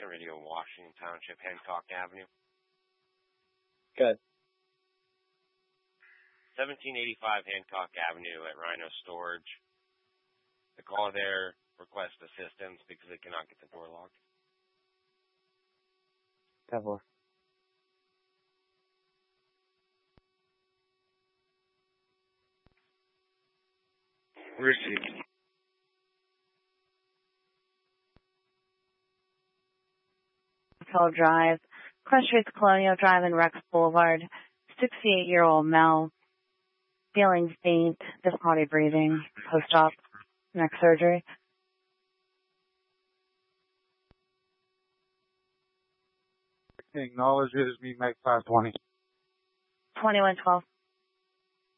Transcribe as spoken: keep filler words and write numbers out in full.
Boston Radio, Washington Township, Hancock Avenue. Good. seventeen eighty-five Hancock Avenue at Rhino Storage. The caller there requests assistance because they cannot get the door locked. Devil. Received. Drive, Crest Street, Colonial Drive, and Rex Boulevard. sixty-eight-year-old male, feeling faint, difficulty breathing, post-op, neck surgery. Acknowledge it as me, Mike five twenty. twenty-one twelve.